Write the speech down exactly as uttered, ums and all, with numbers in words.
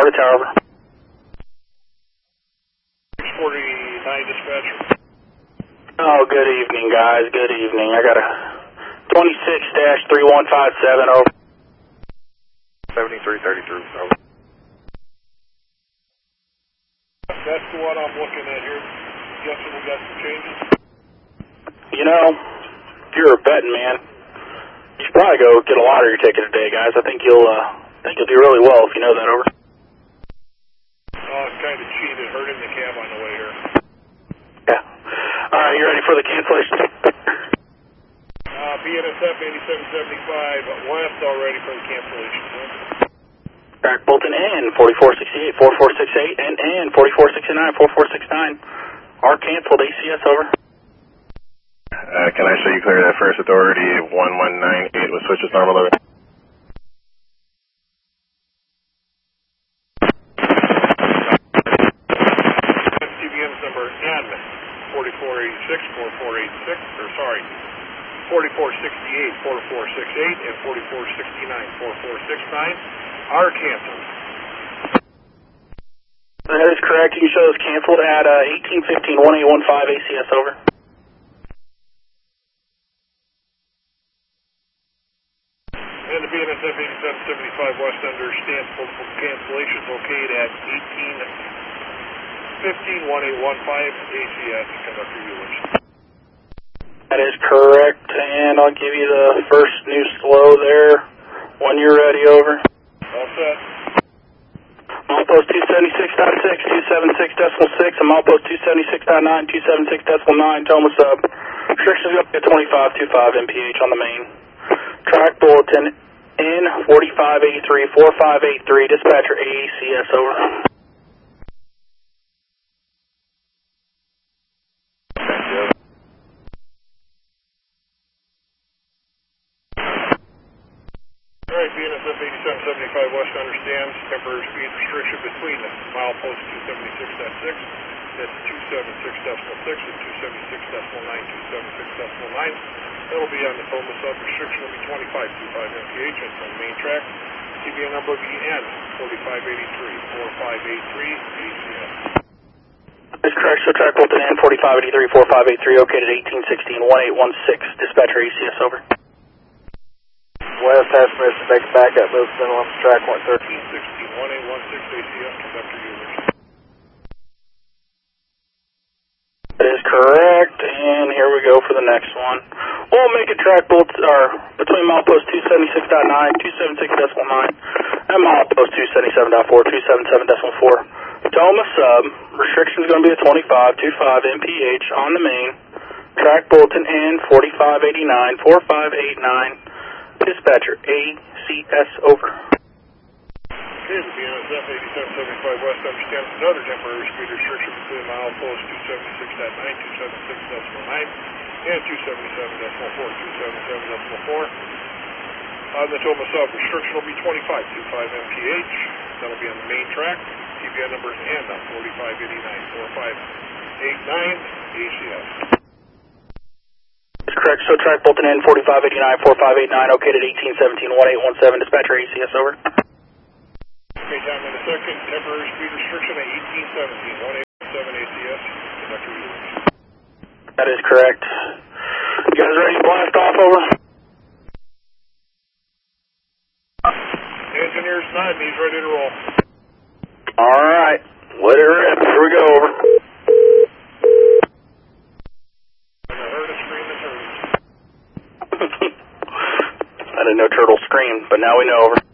Target Tower, over. six forty-nine dispatcher. Oh, good evening, guys. Good evening. I got a twenty-six dash three one five seven, over. seventy-three thirty-three, over. That's the one I'm looking at here. Guessing we got some changes? You know, if you're a betting man, you should probably go get a lottery ticket today, guys. I think you'll, uh, think you'll do really well if you know that, over. Oh, it's kind of cheated. Heard in the cab on the way here. Yeah. All right, you ready for the cancellation? Uh, B N S F eighty-seven seventy-five left already for the cancellation. Track Bolton N forty-four sixty-eight, forty-four sixty-eight, and N forty-four sixty-nine, forty-four sixty-nine are canceled. A C S, over. Uh, can I show you clear that first authority one one nine eight with switches normal, over? T V M's number N forty-four eighty-six, forty-four eighty-six, or sorry, forty-four sixty-eight, forty-four sixty-eight, and forty-four sixty-nine, forty-four sixty-nine are canceled. That is correct. You can show those canceled at uh, eighteen fifteen, eighteen fifteen A C S, over. And the B N S F eighty-seven seventy-five West understands for cancellation located at eighteen fifteen, eighteen fifteen A C S, Conductor Ewers. That is correct, and I'll give you the first new slow there when you're ready, over. All set. Milepost two seventy-six point six, two seventy-six point six, and Milepost two seventy-six point nine, two seventy-six point nine, Toma sub. Restrictions up to twenty-five twenty-five M P H on the main. Track bulletin N forty-five eighty-three, forty-five eighty-three, dispatcher A C S, over. Alright, B N S F eighty-seven seventy-five West understands temporary speed restriction between milepost two seventy-six point six, that's two seventy-six point six and two seventy-six point nine, two seventy-six point nine. That'll be on the Toma sub. Restriction will be twenty-five twenty-five M P H. That's on the main track. T V N number will be N forty-five eighty-three, forty-five eighty-three, A C S. That's correct. So track bulletin N forty-five eighty-three, forty-five eighty-three, located eighteen sixteen, eighteen sixteen, dispatcher A C S, over. West has permission to make a backup move to on track one thirteen. eighteen sixteen, eighteen sixteen A C S, Conductor Ewers. That is correct, and here we go for the next one. We'll make a track bolt or between milepost two seventy-six point nine, two seventy-six point nine, and milepost two seventy-seven point four, two seventy-seven point four. Toma sub, restriction is going to be a twenty-five twenty-five M P H on the main. Track bulletin N forty-five eighty-nine, forty-five eighty-nine, dispatcher A C S, over. Okay, the B N S F eighty-seven seventy-five West understands another temporary speed restriction between milepost two seventy-six point nine, two seventy-six point nine, and two seventy-seven point four, two seventy-seven point four. On the Toma sub, restriction will be twenty-five twenty-five M P H. That'll be on the main track. T V N numbers and on forty-five eighty-nine, forty-five eighty-nine, A C S. That's correct. So track bulletin N forty-five eighty-nine, forty-five eighty-nine, located eighteen seventeen, eighteen seventeen, dispatcher A C S, over. Okay, time in a second. Temporary speed restriction at eighteen seventeen, eighteen seventeen A C S, Conductor Ewers. That is correct. You guys ready to blast off, over? Engineer's nine, he's ready to roll. All right. Let it rip. Here we go, over. And I heard a scream and turns. I didn't know turtle screamed, but now we know, over.